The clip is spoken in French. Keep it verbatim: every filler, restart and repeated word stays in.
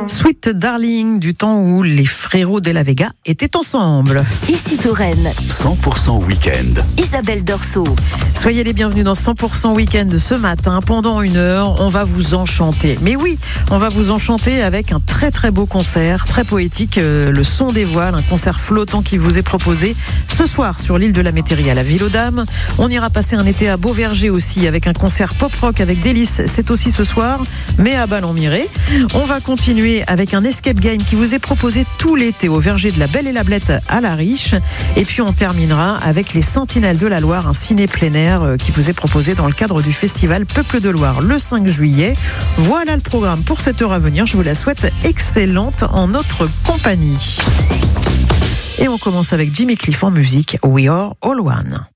Sweet Darling, du temps où les frérots de la Vega étaient ensemble. Ici Touraine. cent pour cent week-end. Isabelle Dorso. Soyez les bienvenus dans cent pour cent week-end ce matin. Pendant une heure, on va vous enchanter. Mais oui, on va vous enchanter avec un très très beau concert, très poétique, euh, le son des voiles, un concert flottant qui vous est proposé ce soir sur l'île de la Métairie à la Ville aux Dames. On ira passer un été à Beauverger aussi avec un concert pop-rock avec Délices. C'est aussi ce soir, mais à Ballon-Miré. On va continuer avec un escape game qui vous est proposé tout l'été au verger de la Belle et la Blette à la Riche. Et puis on terminera avec les Sentinelles de la Loire, un ciné plein air qui vous est proposé dans le cadre du festival Peuple de Loire le cinq juillet. Voilà le programme pour cette heure à venir. Je vous la souhaite excellente en notre compagnie. Et on commence avec Jimmy Cliff en musique, We Are All One.